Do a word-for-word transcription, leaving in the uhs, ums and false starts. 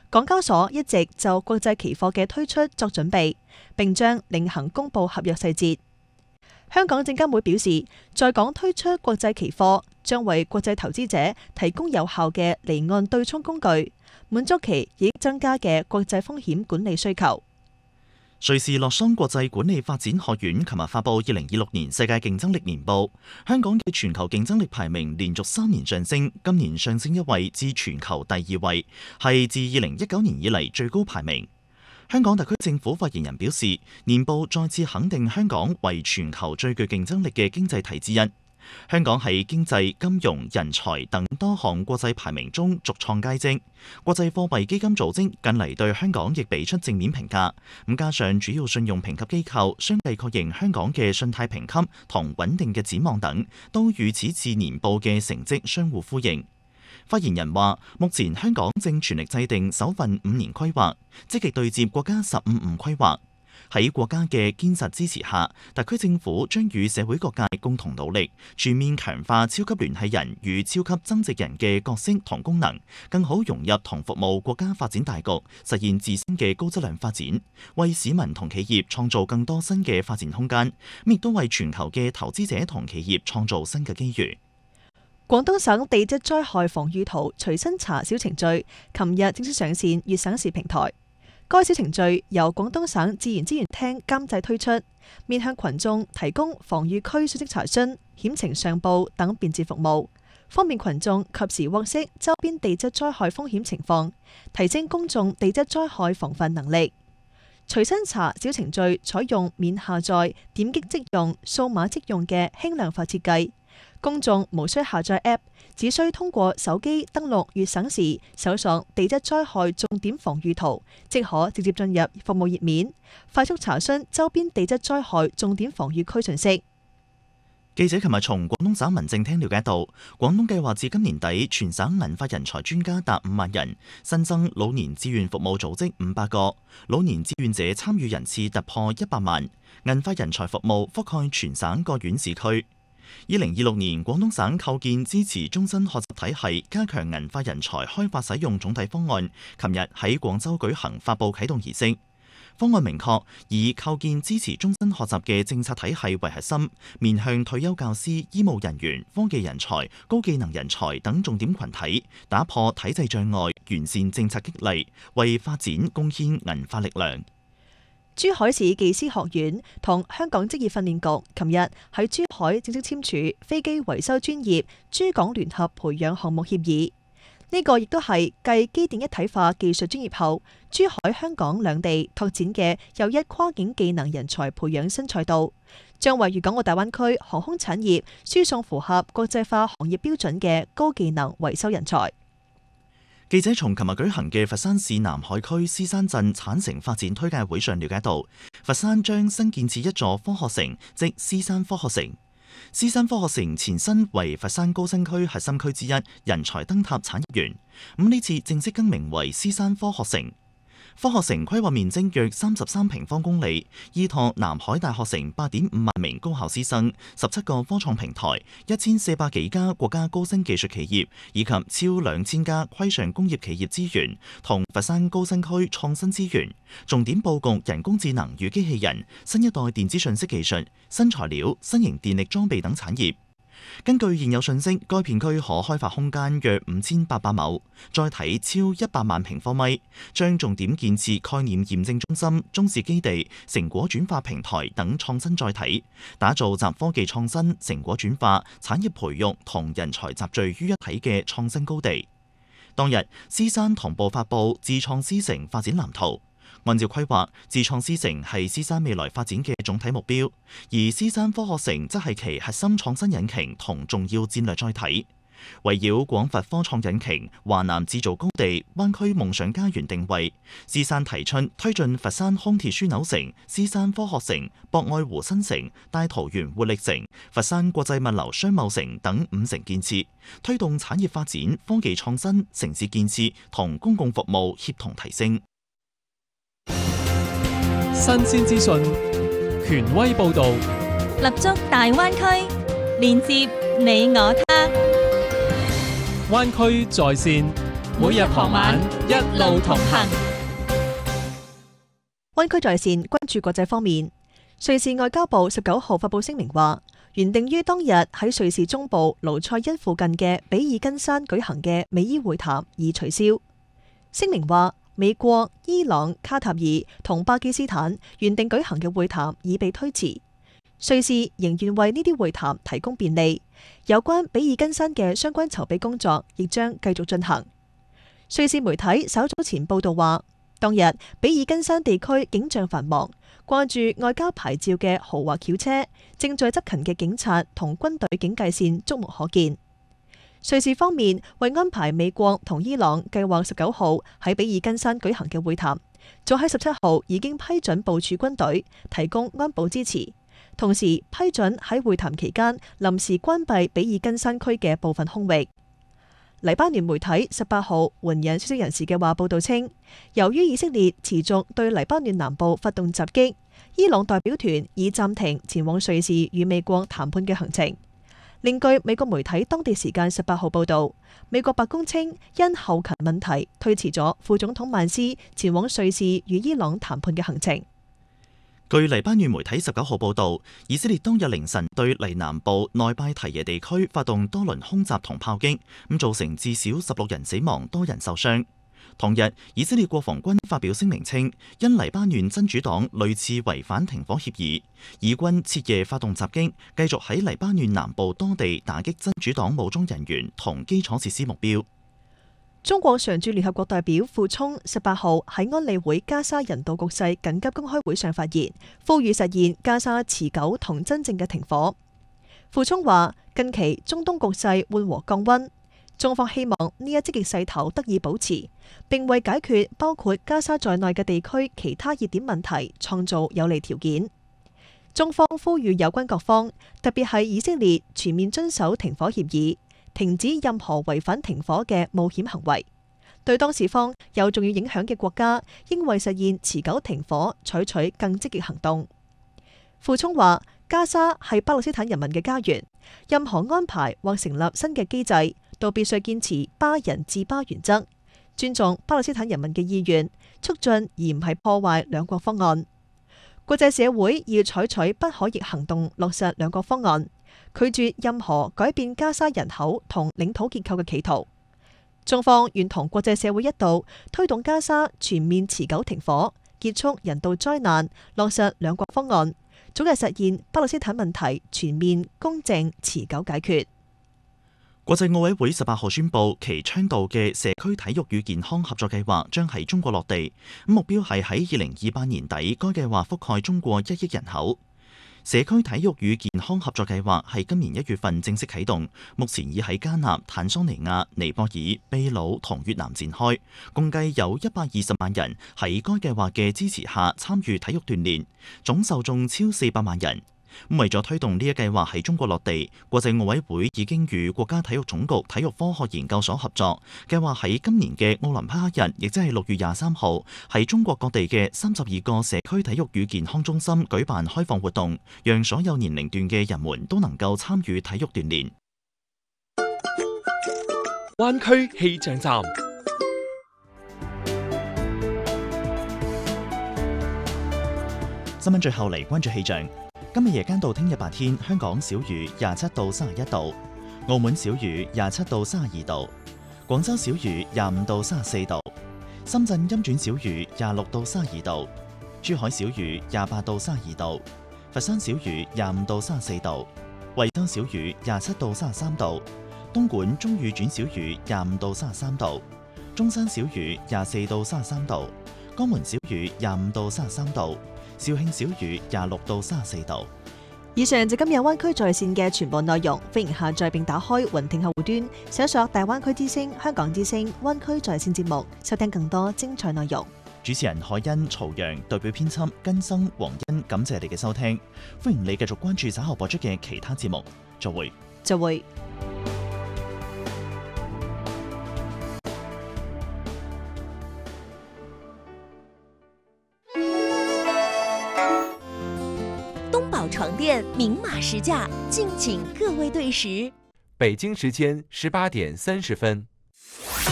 港交所一直就國際期貨嘅推出作準備，並將另行公佈合約細節。香港證監會表示，在港推出國際期貨將為國際投資者提供有效嘅離岸對沖工具，滿足其日益增加嘅國際風險管理需求。 瑞士洛桑國際管理發展學院琴日發布二零二六年世界競爭力年報，香港嘅全球競爭力排名連續三年上升，今年上升一位至全球第二位，係自二零一九年以嚟最高排名。香港特區政府發言人表示，年報再次肯定香港為全球最具競爭力嘅經濟體之一。香港喺經濟、金融、人才等多項國際排名中續創佳績。國際貨幣基金組織近嚟對香港亦俾出正面評價。咁加上主要信用評級機構相繼確認香港嘅信貸評級同穩定嘅展望等，都與此次年報嘅成績相互呼應。發言人話：目前香港正全力制定首份五年規劃，積極對接國家十五五規劃。喺國家嘅堅實支持下，特區政府將與社會各界共同努力，全面強化超級聯繫人與超級增值人嘅角色同功能，更好融入同服務國家發展大局，實現自身嘅高質量發展，為市民同企業創造更多新嘅發展空間，亦都為全球嘅投資者同企業創造新嘅機遇。 廣東省地質災害防禦圖隨身查小程序，琴日正式上線粵省市平台。該小程序由廣東省自然資源廳監製推出，面向群眾提供防禦區信息查詢、險情上報等便捷服務，方便群眾及時獲悉周邊地質災害風險情況，提升公眾地質災害防範能力。隨身查小程序採用免下載、點擊即用、數碼即用嘅輕量化設計，公眾無需下載 App， 只需通過手機登錄粵省時，搜索地質災害重點防禦圖，即可直接進入服務頁面，快速查詢周邊地質災害重點防禦區信息。 記者琴日從廣東省民政廳了解到，廣東計劃至今年底全省銀發人才專家達五萬人，新增老年志願服務組織五百個，老年志願者參與人次突破一百萬，銀發人才服務覆蓋全省各縣市區。二零二六年廣東省構建支持終身學習體系，加強銀發人才開發使用總體方案，琴日喺廣州舉行發布啟動儀式。方案明確以構建支持終身學習嘅政策體系為核心，面向退休教師、醫務人員、科技人才、高技能人才等重點群體，打破體制障礙，完善政策激勵，為發展貢獻銀發力量。 珠海市技師學院同香港職業訓練局琴日喺珠海正式簽署飛機維修專業珠港聯合培養項目協議。呢個亦都係繼機電一體化技術專業後，珠海香港兩地拓展嘅又一跨境技能人才培養新賽道，將為粵港澳大灣區航空產業輸送符合國際化行業標準嘅高技能維修人才。 記者從琴日舉行嘅佛山市南海區獅山鎮產城發展推介會上了解到，佛山將新建設一座科學城，即獅山科學城。獅山科學城前身為佛山高新區核心區之一人才燈塔產業園，咁呢次正式更名為獅山科學城。科學城規劃面積約三十三平方公里，依託南海大學城八點五萬名高校師生、十七個科創平台、一千四百幾家國家高新技術企業以及超兩千家規上工業企業資源，同佛山高新區創新資源，重點佈局人工智能與機器人、新一代電子信息技術、新材料、新型電力裝備等產業。根據現有信息，該片區可開發空間約五千八百畝，載體超一百萬平方米，將重點建設概念驗證中心、中試基地、成果轉化平台等創新載體，打造集科技創新、成果轉化、產業培育同人才集聚於一體嘅創新高地。當日，獅山同步發布智創獅城發展藍圖。按照規劃，智創獅城係獅山未來發展嘅總體目標，而獅山科學城則係其核心創新引擎同重要戰略載體。圍繞廣佛科創引擎、華南製造高地、灣區夢想家園定位，獅山提出推進佛山康鐵樞紐城、獅山科學城、博愛湖新城、大桃園活力城、佛山國際物流商貿城等五城建設，推動產業發展、科技創新、城市建設同公共服務協同提升。 新鮮資訊，權威報導， 立足大灣區，連接你我他。 灣區在線。 每日傍晚一路同行。 灣區在線關注國際方面，瑞士外交部十九號發布聲明話，原定於當日喺瑞士中部盧塞恩附近嘅比爾根山舉行嘅美伊會談已取消。聲明話，美國、伊朗、卡塔爾同巴基斯坦原定舉行嘅會談已被推遲，瑞士仍願為呢啲會談提供便利，有關比爾根山嘅相關籌備工作亦將繼續進行。瑞士媒體稍早前報道話，當日比爾根山地區景象繁忙，掛住外交牌照嘅豪華轎車，正在執勤嘅警察同軍隊警戒線觸目可見。瑞士方面為安排美國同伊朗計劃十九號喺比爾根山舉行嘅會談，早喺十七號已經批准部署軍隊，提供安保支持，同時批准喺會談期間臨時關閉比爾根山區嘅部分空域。黎巴嫩媒體十八號援引消息人士嘅話報道稱，由於以色列持續對黎巴嫩南部發動襲擊，伊朗代表團已暫停前往瑞士與美國談判嘅行程。另據美國媒體當地時間十八號報道，美國白宮稱因後勤問題推遲咗副總統曼斯前往瑞士與伊朗談判嘅行程。 據黎巴嫩媒體十九號報道，以色列當日凌晨對黎南部內拜提耶地區發動多輪空襲同炮擊，咁造成至少十六人死亡，多人受傷。同日，以色列國防軍發表聲明稱，因黎巴嫩真主黨類似違反停火協議，以軍徹夜發動襲擊，繼續喺黎巴嫩南部多地打擊真主黨武裝人員同基礎設施目標。 中國常駐聯合國代表傅聰十八號喺安理會加沙人道局勢緊急公開會上發言，呼籲實現加沙持久同真正嘅停火。傅聰話：近期中東局勢緩和降溫，中方希望呢一積極勢頭得以保持，並為解決包括加沙在內嘅地區其他熱點問題創造有利條件。中方呼籲有關各方，特別係以色列全面遵守停火協議，停止任何違反停火嘅冒險行為。對當事方有重要影響嘅國家，應為實現持久停火採取更積極行動。傅聰話：加沙係巴勒斯坦人民嘅家園，任何安排或成立新嘅機制，都必須堅持巴人治巴原則，尊重巴勒斯坦人民嘅意願，促進而唔係破壞兩國方案。國際社會要採取不可逆行動，落實兩國方案，拒絕任何改變加沙人口同領土結構嘅企圖。中方願同國際社會一道推動加沙全面持久停火，結束人道災難，落實兩國方案，早日實現巴勒斯坦問題全面、公正、持久解決。 國際奧委會十八號宣布，其倡導嘅社區體育與健康合作計劃將喺中國落地，目標係喺二零二八年底，該計劃覆蓋中國一億人口。社區體育與健康合作計劃係今年一月份正式啟動，目前已喺加納、坦桑尼亞、尼泊爾、秘魯同越南展開，共計有一百二十萬人喺該計劃嘅支持下參與體育鍛煉，總受眾超四百萬人。為咗推動呢一計劃喺中國落地，國際奧委會已經與國家體育總局體育科學研究所合作，計劃喺今年嘅奧林匹克日，亦即係六月廿三號，喺中國各地嘅三十二個社區體育與健康中心舉辦開放活動，讓所有年齡段嘅人們都能夠參與體育鍛煉。 灣區氣象站。 新聞最後嚟關注氣象。今日夜間到聽日白天，香港小雨廿七到三十一度，澳門小雨廿七到三十二度，廣州小雨廿五到三十四度，深圳陰轉小雨廿六到三十二度，珠海小雨廿八到三十二度，佛山小雨廿五到三十四度，惠州小雨廿七到三十三度，東莞中雨轉小雨廿五到三十三度，中山小雨廿四到三十三度，江門小雨廿五到三十三度，肇慶小雨廿六到三十四度。 以上就今日灣區在線嘅全部內容，歡迎下載並打開雲聽客戶端，搜索大灣區之聲、香港之聲、灣區在線節目，收聽更多精彩內容。 主持人海欣、曹陽，代表編輯根生、黃欣，感謝你嘅收聽。歡迎你繼續關注稍後播出嘅其他節目。再會。 再會。 床垫明码实价，敬请各位对时。 北京时间十八点三十分。